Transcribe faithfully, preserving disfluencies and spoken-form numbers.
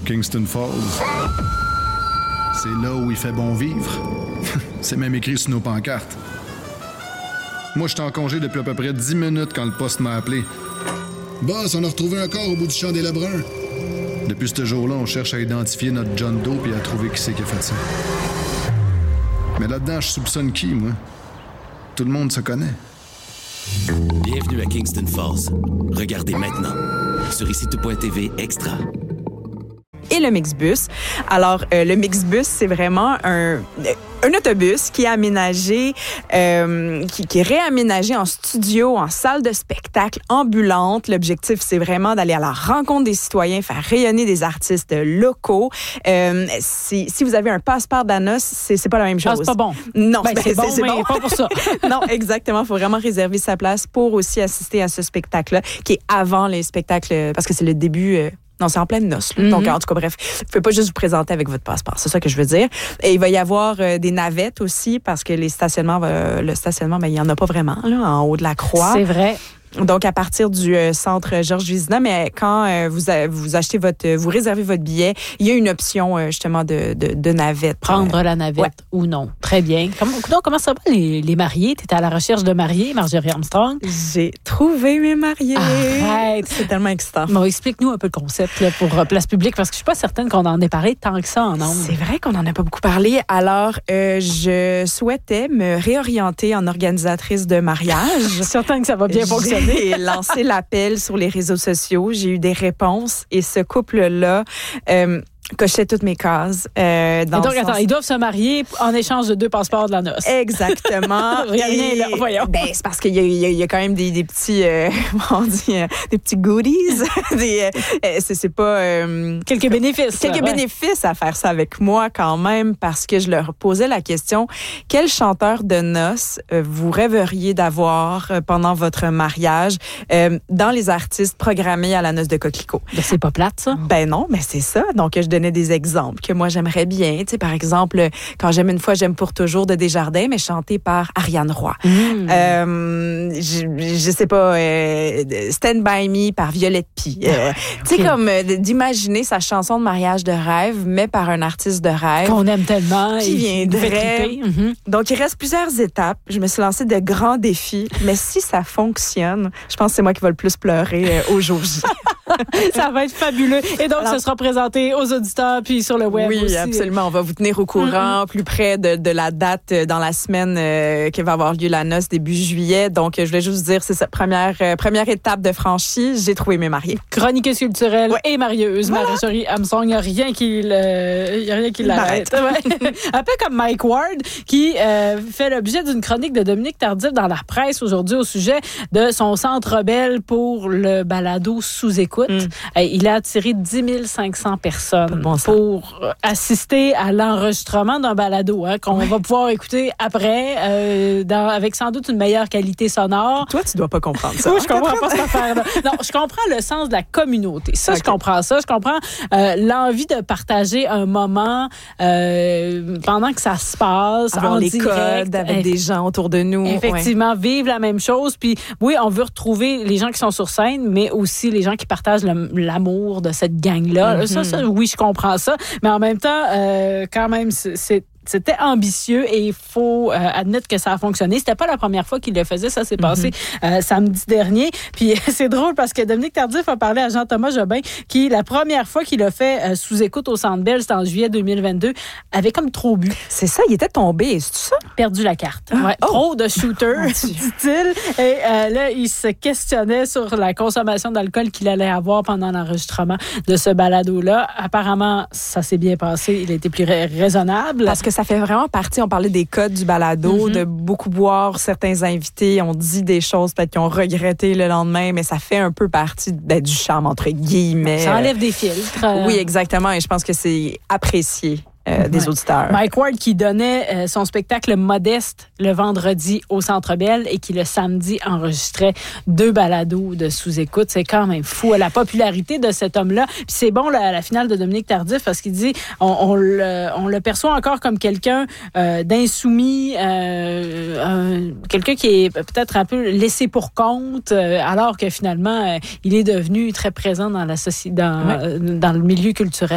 Kingston Falls. C'est là où il fait bon vivre. C'est même écrit sur nos pancartes. Moi, j'étais en congé depuis à peu près dix minutes quand le poste m'a appelé. Boss, on a retrouvé un corps au bout du champ des Lebrun. Depuis ce jour-là, on cherche à identifier notre John Doe et à trouver qui c'est qui a fait ça. Mais là-dedans, je soupçonne qui, moi? Tout le monde se connaît. Bienvenue à Kingston Falls. Regardez maintenant sur ici tout point t v Extra. Et le Mixbus. Alors, euh, le Mixbus, c'est vraiment un, un autobus qui est aménagé, euh, qui, qui est réaménagé en studio, en salle de spectacle ambulante. L'objectif, c'est vraiment d'aller à la rencontre des citoyens, faire rayonner des artistes locaux. Euh, si, si vous avez un passeport d'Anos, c'est, c'est pas la même chose. Ah, c'est pas bon. Non, ben, ben, c'est, c'est bon, c'est mais bon. pas pour ça. Non, exactement. Il faut vraiment réserver sa place pour aussi assister à ce spectacle-là, qui est avant les spectacles, parce que c'est le début... Euh, Non, c'est en pleine noce. Mm-hmm. Donc, en tout cas, bref, vous pouvez pas juste vous présenter avec votre passeport. C'est ça que je veux dire. Et il va y avoir euh, des navettes aussi parce que les stationnements, euh, le stationnement, ben, il y en a pas vraiment, là, en haut de la croix. C'est vrai. Donc, à partir du euh, centre Georges Vizina, mais quand euh, vous, a, vous achetez votre, euh, vous réservez votre billet, il y a une option, euh, justement, de, de, de navette. Prendre euh, la navette ouais. ou non. Très bien. Comment, donc, comment ça va, les, les mariés? Tu étais à la recherche de mariés, Marjorie Armstrong? J'ai trouvé mes mariés. Arrête! C'est tellement excitant. Bon, explique-nous un peu le concept là, pour euh, Place Publique, parce que je suis pas certaine qu'on en ait parlé tant que ça en ondes. C'est vrai qu'on n'en a pas beaucoup parlé. Alors, euh, je souhaitais me réorienter en organisatrice de mariage. Je suis certaine que ça va bien fonctionner. J'ai lancé l'appel sur les réseaux sociaux. J'ai eu des réponses et ce couple-là euh, cochait toutes mes cases. Euh, dans Et donc, sens... attends, ils doivent se marier en échange de deux passeports de la noce. Exactement. Rien et... là, voyons. Ben, c'est parce qu'il y a, il y a, il y a quand même des, des petits, euh, on dit, euh, des petits goodies. des, euh, c'est, c'est pas... Euh, quelques bénéfices. Quelques là, ouais. bénéfices à faire ça avec moi quand même, parce que je leur posais la question, quel chanteur de noces euh, vous rêveriez d'avoir euh, pendant votre mariage euh, dans les artistes programmés à la noce de Coquelicot? Ben, c'est pas plate, ça. Ben non, mais c'est ça. Donc, je donnais des exemples que moi, j'aimerais bien. Tu sais, par exemple, Quand j'aime une fois, j'aime pour toujours de Desjardins, mais chanté par Ariane Roy. Mmh. Euh, je, je sais pas, euh, Stand By Me par Violette Pie. Euh, tu sais, Okay. comme euh, d'imaginer sa chanson de mariage de rêve, mais par un artiste de rêve. Qu'on aime tellement. Qui et nous fait viendrait. triper. Mm-hmm. Donc, il reste plusieurs étapes. Je me suis lancée de grands défis, mais si ça fonctionne, je pense que c'est moi qui va le plus pleurer euh, au jour J. Ça va être fabuleux. Et donc, Alors, ce sera présenté aux auditeurs puis sur le web oui, aussi. absolument. On va vous tenir au courant, mm-hmm. plus près de, de la date euh, dans la semaine euh, qui va avoir lieu la noce, début juillet. Donc, euh, je voulais juste vous dire, c'est sa première, euh, première étape de franchie. J'ai trouvé mes mariés. Chroniqueuse culturelle ouais. et marieuse. Voilà. Marjorie Armstrong, il n'y a rien qui, le, y a rien qui l'arrête. Ouais. Un peu comme Mike Ward, qui euh, fait l'objet d'une chronique de Dominique Tardif dans la presse aujourd'hui au sujet de son centre rebelle pour le balado Sous-écoute. Mm. Il a attiré dix mille cinq cents personnes bon pour assister à l'enregistrement d'un balado hein, qu'on ouais. va pouvoir écouter après, euh, dans, avec sans doute une meilleure qualité sonore. Toi, tu dois pas comprendre ça. Oui, je comprends pas cette affaire-là. Non, je comprends le sens de la communauté. Ça, okay. je comprends ça. Je comprends euh, l'envie de partager un moment euh, pendant que ça se passe, avoir en les direct, codes avec des gens autour de nous. Effectivement, ouais. vivre la même chose. Puis oui, on veut retrouver les gens qui sont sur scène, mais aussi les gens qui partagent le, l'amour de cette gang-là. Mm-hmm. Ça, ça, oui, je comprends ça. Mais en même temps, euh, quand même, c'est, c'est C'était ambitieux et il faut euh, admettre que ça a fonctionné. C'était pas la première fois qu'il le faisait. Ça s'est passé mm-hmm. euh, samedi dernier. Puis c'est drôle parce que Dominique Tardif a parlé à Jean-Thomas Jobin qui, la première fois qu'il a fait euh, sous-écoute au Centre Bell, c'était en juillet deux mille vingt-deux, avait comme trop bu. C'est ça, il était tombé, c'est ça? Perdu la carte. Ah, ouais, oh. Trop de shooter, dit-il. Et euh, là, il se questionnait sur la consommation d'alcool qu'il allait avoir pendant l'enregistrement de ce balado-là. Apparemment, ça s'est bien passé. Il a été plus ra- raisonnable. Parce que ça fait vraiment partie, on parlait des codes du balado, mm-hmm. de beaucoup boire. Certains invités ont dit des choses peut-être qu'ils ont regretté le lendemain, mais ça fait un peu partie ben, du charme, entre guillemets. Ça enlève des filtres. Oui, exactement. Et je pense que c'est apprécié. Euh, des ouais. auditeurs. Mike Ward qui donnait euh, son spectacle Modeste le vendredi au Centre Bell et qui le samedi enregistrait deux balados de sous-écoute. C'est quand même fou. La popularité de cet homme-là. Puis c'est bon la, la finale de Dominique Tardif parce qu'il dit on, on, le, on le perçoit encore comme quelqu'un euh, d'insoumis, euh, euh, quelqu'un qui est peut-être un peu laissé pour compte, euh, alors que finalement euh, il est devenu très présent dans la soci- dans, ouais. euh, dans le milieu culturel.